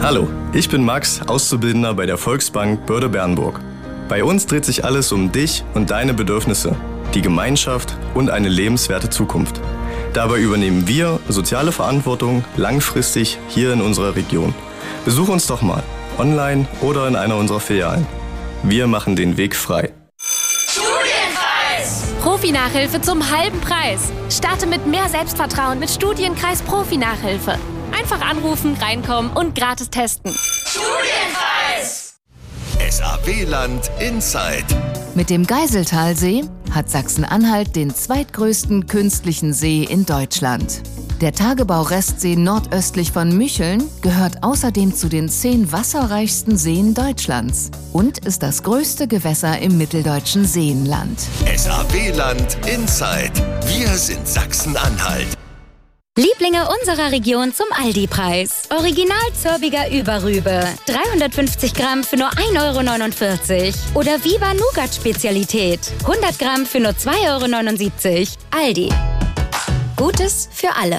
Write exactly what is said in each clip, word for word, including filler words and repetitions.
Hallo, ich bin Max, Auszubildender bei der Volksbank Börde-Bernburg. Bei uns dreht sich alles um dich und deine Bedürfnisse, die Gemeinschaft und eine lebenswerte Zukunft. Dabei übernehmen wir soziale Verantwortung langfristig hier in unserer Region. Besuch uns doch mal, online oder in einer unserer Filialen. Wir machen den Weg frei. Studienkreis! Profi-Nachhilfe zum halben Preis. Starte mit mehr Selbstvertrauen mit Studienkreis Profi-Nachhilfe. Einfach anrufen, reinkommen und gratis testen. Studienkreis! S A W-Land Inside. Mit dem Geiseltalsee hat Sachsen-Anhalt den zweitgrößten künstlichen See in Deutschland. Der Tagebau-Restsee nordöstlich von Mücheln gehört außerdem zu den zehn wasserreichsten Seen Deutschlands und ist das größte Gewässer im mitteldeutschen Seenland. S A W-Land Inside. Wir sind Sachsen-Anhalt. Lieblinge unserer Region zum Aldi-Preis. Original Zörbiger Überrübe. dreihundertfünfzig Gramm für nur ein Euro neunundvierzig. Oder Viva Nougat-Spezialität. hundert Gramm für nur zwei Euro neunundsiebzig. Aldi. Gutes für alle.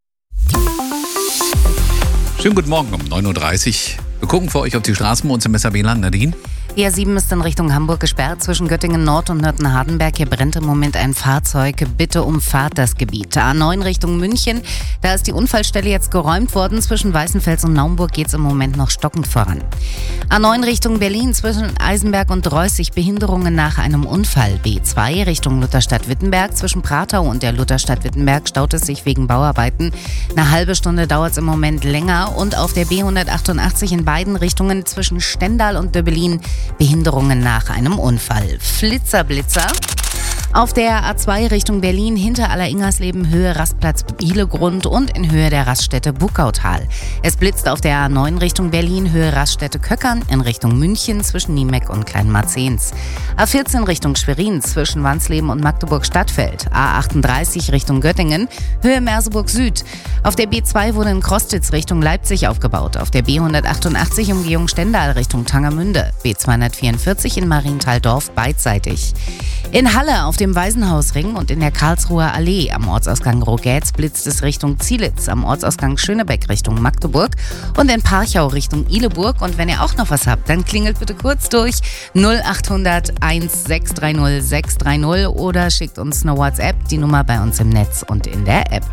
Schönen guten Morgen um neun Uhr dreißig. Wir gucken für euch auf die Straßen bei uns im S A W-Land. Nadine? Die A sieben ist in Richtung Hamburg gesperrt zwischen Göttingen Nord und Nörten-Hardenberg. Hier brennt im Moment ein Fahrzeug. Bitte umfahrt das Gebiet. A neun Richtung München. Da ist die Unfallstelle jetzt geräumt worden. Zwischen Weißenfels und Naumburg geht es im Moment noch stockend voran. A neun Richtung Berlin zwischen Eisenberg und Reußig. Behinderungen nach einem Unfall. B zwei Richtung Lutherstadt-Wittenberg. Zwischen Pratau und der Lutherstadt Wittenberg staut es sich wegen Bauarbeiten. Eine halbe Stunde dauert es im Moment länger. Und auf der B hundertachtundachtzig in beiden Richtungen zwischen Stendal und Döbelin Behinderungen nach einem Unfall. Flitzer, Blitzer. Auf der A zwei Richtung Berlin hinter Aller-Ingersleben Höhe Rastplatz Bielegrund und in Höhe der Raststätte Buckautal. Es blitzt auf der A neun Richtung Berlin Höhe Raststätte Köckern in Richtung München zwischen Niemeck und Kleinmarzens. A vierzehn Richtung Schwerin zwischen Wansleben und Magdeburg-Stadtfeld. A achtunddreißig Richtung Göttingen Höhe Merseburg Süd. Auf der B zwei wurde in Krostitz Richtung Leipzig aufgebaut. Auf der B hundertachtundachtzig Umgehung Stendal Richtung Tangermünde. B zweihundertvierundvierzig in Marienthal-Dorf beidseitig. In Halle auf dem Waisenhausring und in der Karlsruher Allee am Ortsausgang Rogetz blitzt es Richtung Zielitz, am Ortsausgang Schönebeck Richtung Magdeburg und in Parchau Richtung Ihleburg. Und wenn ihr auch noch was habt, dann klingelt bitte kurz durch null achthundert sechs drei null sechs drei null oder schickt uns eine WhatsApp, die Nummer bei uns im Netz und in der App.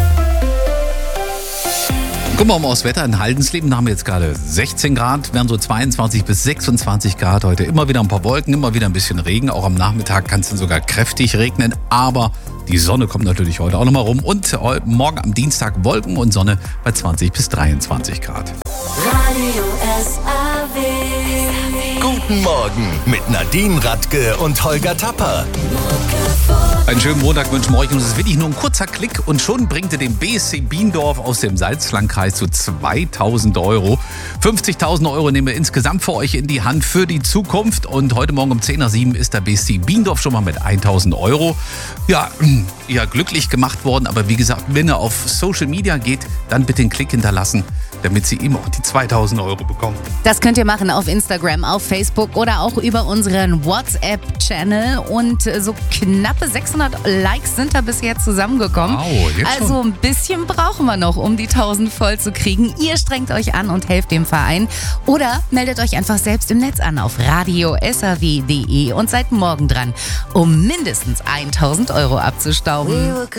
Gucken wir mal aufs Wetter. In Haldensleben haben wir jetzt gerade sechzehn Grad, werden so zweiundzwanzig bis sechsundzwanzig Grad heute. Immer wieder ein paar Wolken, immer wieder ein bisschen Regen. Auch am Nachmittag kann es dann sogar kräftig regnen. Aber die Sonne kommt natürlich heute auch nochmal rum. Und morgen am Dienstag Wolken und Sonne bei zwanzig bis dreiundzwanzig Grad. Radio S A W. Guten Morgen mit Nadine Radke und Holger Tapper. Einen schönen Montag wünschen wir euch. Und es ist wirklich nur ein kurzer Klick und schon bringt ihr den B S C Biendorf aus dem Salzlandkreis zu zweitausend Euro. fünfzigtausend Euro nehmen wir insgesamt für euch in die Hand für die Zukunft. Und heute Morgen um zehn nach sieben ist der B S C Biendorf schon mal mit tausend Euro. Ja, ja, glücklich gemacht worden. Aber wie gesagt, wenn ihr auf Social Media geht, dann bitte einen Klick hinterlassen, damit sie eben auch die zweitausend Euro bekommen. Das könnt ihr machen auf Instagram, auf Facebook oder auch über unseren WhatsApp-Channel. Und so knappe sechshundert Likes sind da bis jetzt zusammengekommen. Wow, jetzt schon. Also ein bisschen brauchen wir noch, um die tausend voll zu kriegen. Ihr strengt euch an und helft dem Verein. Oder meldet euch einfach selbst im Netz an auf radio s a w punkt d e und seid morgen dran, um mindestens tausend Euro abzustauben.